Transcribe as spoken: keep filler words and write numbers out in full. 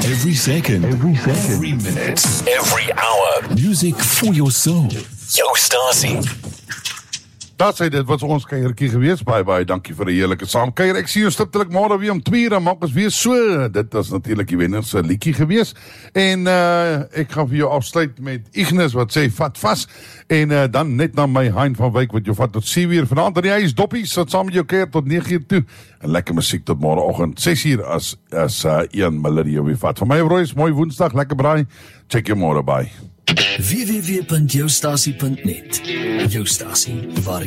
Every second, every second, every minute, every hour. Music for your soul. Jou stasie. Dat sê dit was ons kuiertjie gewees. Baie baie dankie vir 'n heerlike saamkuier. Ek sien jou stiptelik môre weer om twee uur, maak ons weer so. Dit was natuurlik die wenner se liedjie gewees. En uh, ek gaan vir jou afsluit met Ignis wat sê vat vas. En uh, dan net na my Hein van Wyk wat jou vat tot sewe uur vanaand. En hy is doppies, sit saam met jou kuier tot nege uur toe. En lekker musiek tot môreoggend ses uur as as uh, Ian Miller jou weer vat. Van my Royce, mooi Woensdag, lekker braai. Check jou môre by. w w w punt jou stasie punt net. Jou stasie waar